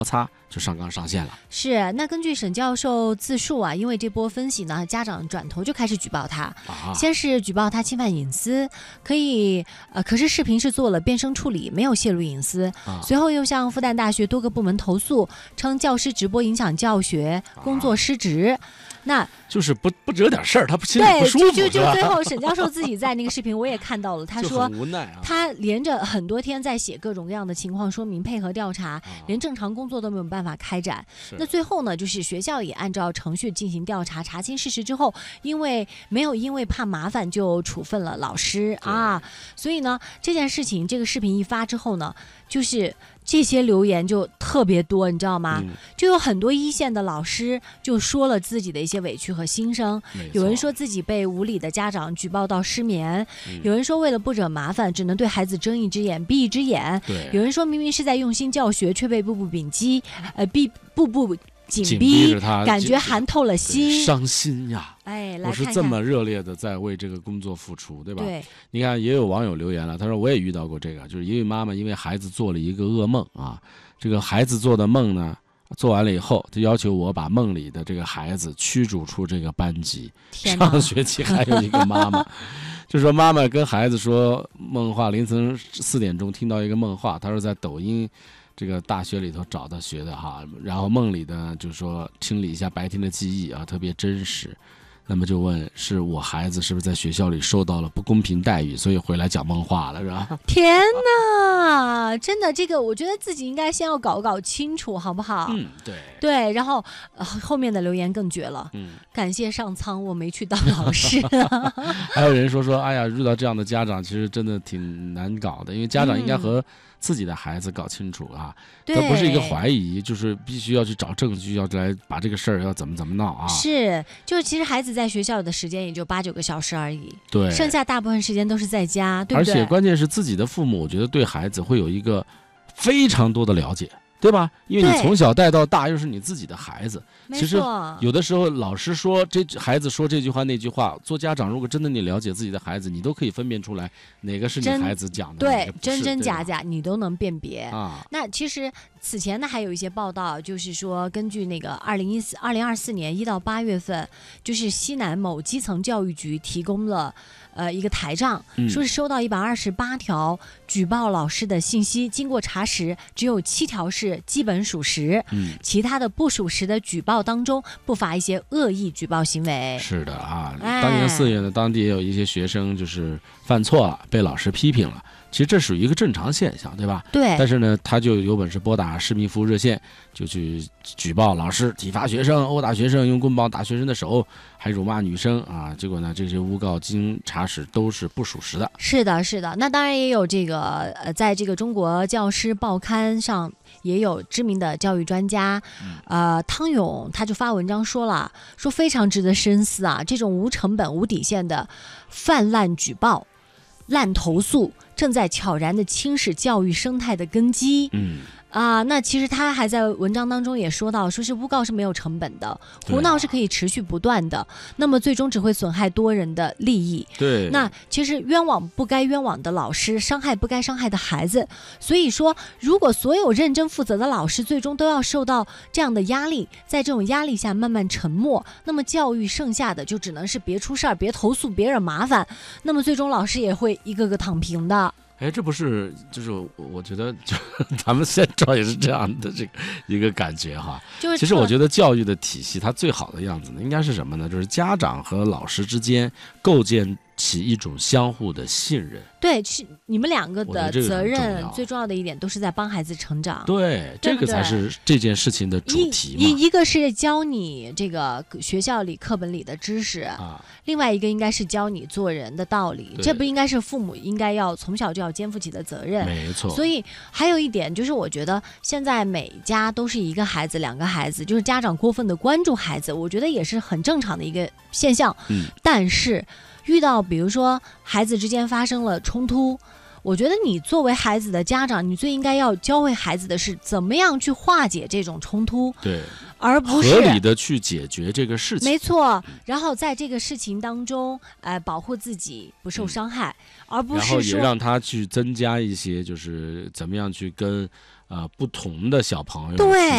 擦就上纲上线了。 是，那根据沈教授自述啊，因为这波分析呢，家长转头就开始举报他，先是举报他侵犯隐私，可是视频是做了变声处理，没有泄露隐私，随后又向复旦大学多个部门投诉，称教师直播影响教学，工作失职。那就是不惹点事儿，他心里不舒服， 就最后沈教授自己在那个视频我也看到了，他说很无奈啊， 他连着很多天在写各种各样的情况说明，配合调查，连正常工作都没有办法开展。那最后呢，就是学校也按照程序进行调查，查清事实之后，因为怕麻烦就处分了老师啊，所以呢，这件事情这个视频一发之后呢，就是这些留言就特别多，你知道吗？就有很多一线的老师就说了自己的一些委屈和心声，有人说自己被无理的家长举报到失眠，有人说为了不惹麻烦，只能对孩子睁一只眼闭一只眼，有人说明明是在用心教学，却被步步紧逼，感觉寒透了心， 伤心呀！我是这么热烈的在为这个工作付出，对吧？ 对， 你看也有网友留言了，他说我也遇到过这个，就是一位妈妈因为孩子做了一个噩梦啊，这个孩子做的梦呢，做完了以后，他要求我把梦里的这个孩子驱逐出这个班级。上学期还有一个妈妈，就说妈妈跟孩子说梦话，凌晨4点钟听到一个梦话，他说在抖音这个大学里头找到学的哈，然后梦里的就是说清理一下白天的记忆啊，特别真实。那么就问是我孩子是不是在学校里受到了不公平待遇，所以回来讲梦话了，是吧？ 天哪，真的，这个我觉得自己应该先要搞清楚，好不好？对，然后后面的留言更绝了，感谢上苍，我没去当老师。 还有人说，哎呀，遇到这样的家长其实真的挺难搞的，因为家长应该和自己的孩子搞清楚啊，他不是一个怀疑，就是必须要去找证据，要来把这个事儿要怎么闹啊。 是，就是其实孩子在学校的时间也就8、9个小时而已， 对， 剩下大部分时间都是在家，对不对？ 而且关键是自己的父母，我觉得对孩子会有一个非常多的了解。对吧？因为你从小带到大，又是你自己的孩子。其实有的时候老师说孩子说这句话那句话，做家长如果真的你了解自己的孩子，你都可以分辨出来哪个是你孩子讲的， 对，真假你都能辨别啊。那其实此前呢还有一些报道，就是说根据那个2024年1到8月份，就是西南某基层教育局提供了一个台账，说是收到128条举报老师的信息，经过查实，只有7条是基本属实，其他的不属实的举报当中不乏一些恶意举报行为。 是的啊，当年4月呢，当地也有一些学生就是犯错了，被老师批评了。其实这属于一个正常现象，对吧？ 对。 但是呢，他就有本事拨打市民服务热线，就去举报老师体罚学生、殴打学生、用棍棒打学生的手，还辱骂女生啊。结果呢，这些诬告经查实都是不属实的。 是的，是的。那当然也有这个在这个中国教师报刊上也有知名的教育专家，汤勇他就发文章说了，说非常值得深思啊，这种无成本、无底线的泛滥举报、滥投诉，正在悄然地侵蚀教育生态的根基。那其实他还在文章当中也说到，说是诬告是没有成本的，胡闹是可以持续不断的，那么最终只会损害多人的利益。 对， 那其实冤枉不该冤枉的老师，伤害不该伤害的孩子。所以说，如果所有认真负责的老师最终都要受到这样的压力，在这种压力下慢慢沉默，那么教育剩下的就只能是别出事儿、别投诉、别惹麻烦，那么最终老师也会一个个躺平的。 这不是就是我觉得就咱们现状也是这样的这个一个感觉哈。其实我觉得教育的体系它最好的样子呢，应该是什么呢？就是家长和老师之间构建起一种相互的信任。 对，是你们两个的责任，最重要的一点都是在帮孩子成长。 对，这个才是这件事情的主题嘛。 一个是教你这个学校里课本里的知识，另外一个应该是教你做人的道理。这不应该是父母应该要从小就要肩负起的责任。 没错。 所以还有一点就是，我觉得现在每家都是1个孩子、2个孩子，就是家长过分的关注孩子，我觉得也是很正常的一个现象。但是遇到比如说孩子之间发生了冲突，我觉得你作为孩子的家长，你最应该要教会孩子的是怎么样去化解这种冲突， 对， 而不是合理的去解决这个事情。 没错，然后在这个事情当中，保护自己不受伤害，而不是说， 然后也让他去增加一些，就是怎么样去跟不同的小朋友对